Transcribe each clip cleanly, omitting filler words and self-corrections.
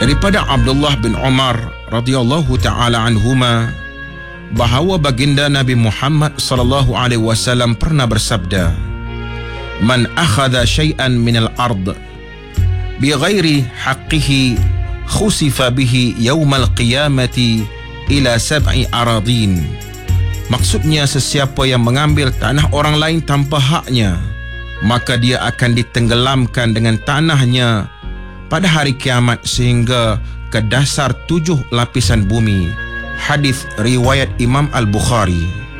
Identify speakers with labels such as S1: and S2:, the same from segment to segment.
S1: Daripada Abdullah bin Umar radhiyallahu taala anhuma bahawa baginda Nabi Muhammad sallallahu alaihi wasallam pernah bersabda, "Man akhadha syai'an minal ard bighairi haqqihi khusifa bihi yaumal qiyamati ila sab'i aradin." Maksudnya, sesiapa yang mengambil tanah orang lain tanpa haknya, maka dia akan ditenggelamkan dengan tanahnya pada hari kiamat sehingga ke dasar 7 lapisan bumi. Hadis riwayat Imam Al-Bukhari.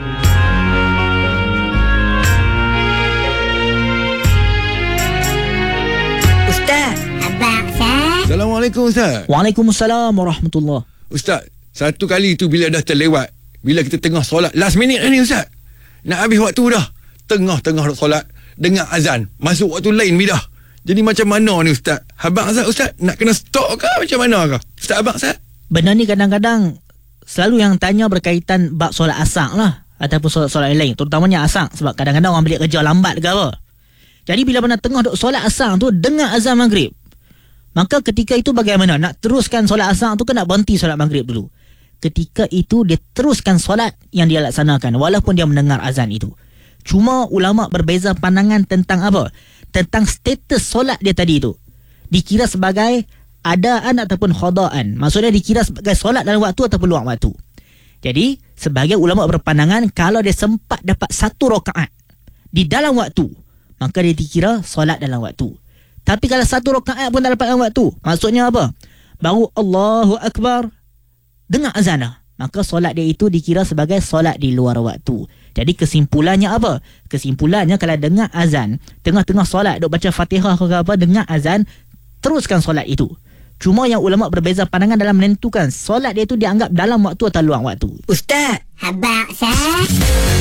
S2: Ustaz.
S3: Abang Ustaz.
S2: Assalamualaikum Ustaz.
S4: Waalaikumsalam warahmatullahi.
S2: Ustaz, satu kali tu bila dah terlewat, bila kita tengah solat last minute ni Ustaz, nak habis waktu dah, tengah-tengah solat dengar azan, masuk waktu lain bidah. Jadi macam mana ni Ustaz? Abang Ustaz nak kena stop ke macam mana ke? Ustaz abang Ustaz?
S4: Benda ni kadang-kadang selalu yang tanya berkaitan bab solat asar lah, ataupun solat-solat lain, terutamanya asar, sebab kadang-kadang orang balik kerja lambat ke apa. Jadi bila mana tengah duk solat asar tu dengar azan maghrib, maka ketika itu bagaimana? Nak teruskan solat asar tu ke nak berhenti solat maghrib dulu? Ketika itu dia teruskan solat yang dia laksanakan walaupun dia mendengar azan itu. Cuma ulama berbeza pandangan tentang apa? Tentang status solat dia tadi itu. Dikira sebagai adaan ataupun khadaan. Maksudnya dikira sebagai solat dalam waktu ataupun luar waktu. Jadi sebagai ulama berpandangan, kalau dia sempat dapat 1 rakaat di dalam waktu, maka dia dikira solat dalam waktu. Tapi kalau 1 rakaat pun tak dapat dalam waktu, maksudnya apa? Baru Allahu Akbar dengar azan dah, maka solat dia itu dikira sebagai solat di luar waktu. Jadi kesimpulannya apa? Kesimpulannya kalau dengar azan, tengah-tengah solat duk baca Fatihah ke apa, dengar azan, teruskan solat itu. Cuma yang ulama berbeza pandangan dalam menentukan solat dia itu dianggap dalam waktu atau luar waktu.
S3: Ustaz. Abang Ustaz.